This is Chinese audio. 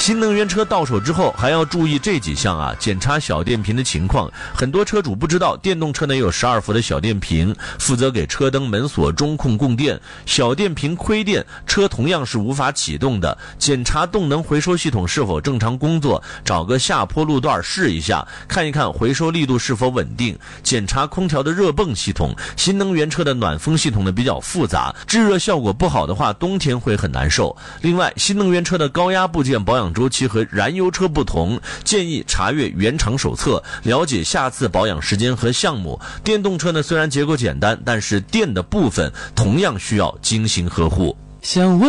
新能源车到手之后还要注意这几项啊，检查小电瓶的情况。很多车主不知道，电动车呢有12伏的小电瓶，负责给车灯、门锁、中控供电。小电瓶亏电，车同样是无法启动的。检查动能回收系统是否正常工作，找个下坡路段试一下，看一看回收力度是否稳定。检查空调的热泵系统，新能源车的暖风系统呢比较复杂，制热效果不好的话，冬天会很难受。另外，新能源车的高压部件保养周期和燃油车不同，建议查阅原厂手册，了解下次保养时间和项目。电动车呢虽然结构简单，但是电的部分同样需要精心呵护。 想问